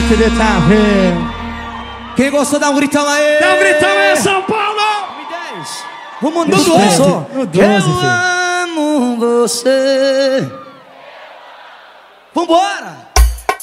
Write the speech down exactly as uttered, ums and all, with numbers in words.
Direto de Itapema. Quem gostou, dá um gritão aí. Dá um gritão aí, São Paulo. Vamos no doze. No doze, Eu filho. amo você. Vambora.